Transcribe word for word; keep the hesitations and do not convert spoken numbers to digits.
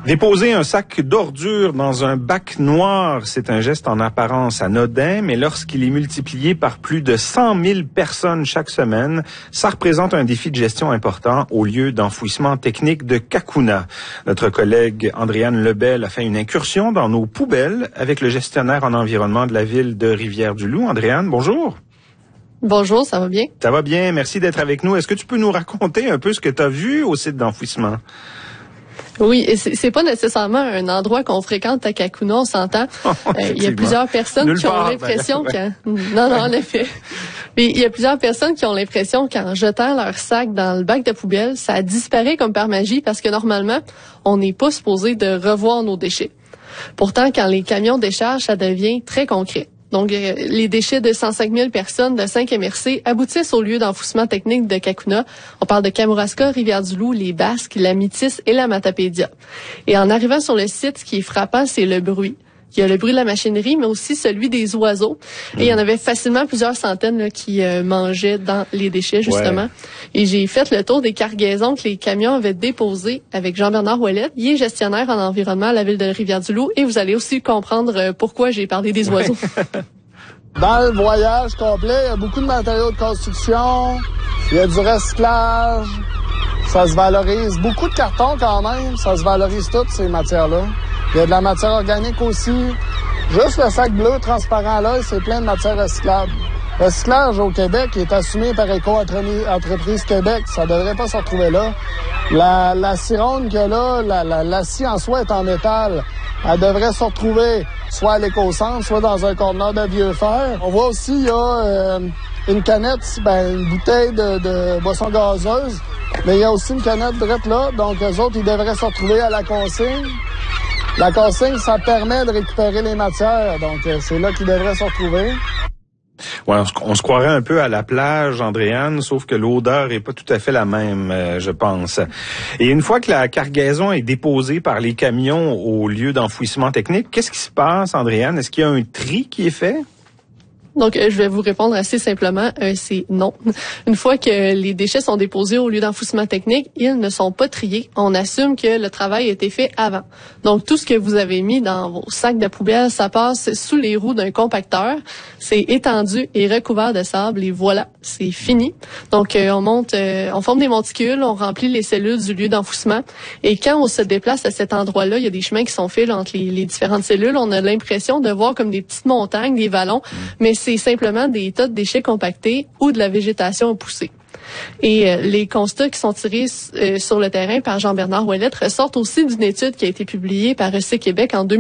Déposer un sac d'ordures dans un bac noir, c'est un geste en apparence anodin, mais lorsqu'il est multiplié par plus de cent mille personnes chaque semaine, ça représente un défi de gestion important au lieu d'enfouissement technique de Cacouna. Notre collègue Andréane Lebel a fait une incursion dans nos poubelles avec le gestionnaire en environnement de la ville de Rivière-du-Loup. Andréane, bonjour. Bonjour, ça va bien? Ça va bien, merci d'être avec nous. Est-ce que tu peux nous raconter un peu ce que tu as vu au site d'enfouissement? Oui, et c'est, c'est pas nécessairement un endroit qu'on fréquente à Cacouna, on s'entend. Oh, euh, il y a plusieurs personnes Nulle qui ont part, l'impression ben, qu'en... Non, non, en effet. Mais il y a plusieurs personnes qui ont l'impression qu'en jetant leur sac dans le bac de poubelle, ça disparaît comme par magie parce que normalement, on n'est pas supposé de revoir nos déchets. Pourtant, quand les camions déchargent, ça devient très concret. Donc, euh, les déchets de cent cinq mille personnes de cinq M R C aboutissent au lieu d'enfouissement technique de Cacouna. On parle de Kamouraska, Rivière-du-Loup, les Basques, la Métis et la Matapédia. Et en arrivant sur le site, ce qui est frappant, c'est le bruit. Il y a le bruit de la machinerie, mais aussi celui des oiseaux. Et il y en avait facilement plusieurs centaines là, qui euh, mangeaient dans les déchets, justement. Ouais. Et j'ai fait le tour des cargaisons que les camions avaient déposées avec Jean-Bernard Ouellette. Il est gestionnaire en environnement à la ville de Rivière-du-Loup. Et vous allez aussi comprendre euh, pourquoi j'ai parlé des oiseaux. Ouais. Dans le voyage complet, il y a beaucoup de matériaux de construction. Il y a du recyclage. Ça se valorise. Beaucoup de carton quand même. Ça se valorise toutes ces matières-là. Il y a de la matière organique aussi. Juste le sac bleu transparent là, c'est plein de matières recyclables. Le recyclage au Québec est assumé par Éco-Entreprise Québec. Ça devrait pas se retrouver là. La, la cironde qu'il y a là, la, la, l'acier en soi est en métal. Elle devrait se retrouver soit à l'éco-centre, soit dans un conteneur de vieux fer. On voit aussi, il y a euh, une canette, ben, une bouteille de, de boisson gazeuse. Mais il y a aussi une canette drette là. Donc, eux autres, ils devraient se retrouver à la consigne. La consigne, ça permet de récupérer les matières, donc euh, c'est là qu'ils devraient se retrouver. Ouais, on se, on se croirait un peu à la plage, Andréane, sauf que l'odeur est pas tout à fait la même, euh, je pense. Et une fois que la cargaison est déposée par les camions au lieu d'enfouissement technique, qu'est-ce qui se passe, Andréane? Est-ce qu'il y a un tri qui est fait? Donc, je vais vous répondre assez simplement, euh, c'est non. Une fois que les déchets sont déposés au lieu d'enfouissement technique, ils ne sont pas triés. On assume que le travail a été fait avant. Donc, tout ce que vous avez mis dans vos sacs de poubelle, ça passe sous les roues d'un compacteur. C'est étendu et recouvert de sable et voilà, c'est fini. Donc, euh, on monte, euh, on forme des monticules, on remplit les cellules du lieu d'enfouissement. Et quand on se déplace à cet endroit-là, il y a des chemins qui sont faits entre les, les différentes cellules. On a l'impression de voir comme des petites montagnes, des vallons, mais c'est simplement des tas de déchets compactés ou de la végétation poussée. Et euh, les constats qui sont tirés euh, sur le terrain par Jean-Bernard Ouellette ressortent aussi d'une étude qui a été publiée par Recyc Québec en deux mille